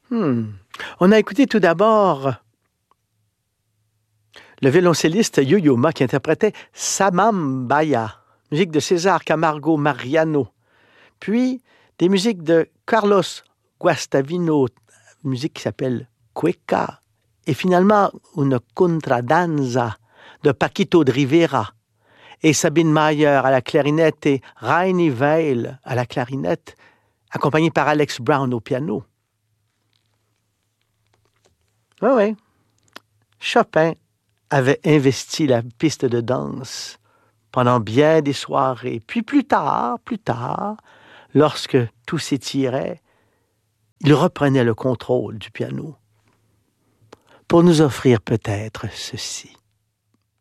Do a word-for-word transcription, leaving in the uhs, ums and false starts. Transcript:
Hmm. On a écouté tout d'abord le violoncelliste Yo-Yo Ma qui interprétait Samambaya, musique de César Camargo Mariano. Puis des musiques de Carlos Guastavino, musique qui s'appelle Cueca. Et finalement, une contradanza de Paquito de Rivera. Et Sabine Mayer à la clarinette et Rainy Veil à la clarinette, accompagné par Alex Brown au piano. Oui, oui. Chopin avait investi la piste de danse pendant bien des soirées. Puis plus tard, plus tard, lorsque tout s'étirait, il reprenait le contrôle du piano pour nous offrir peut-être ceci.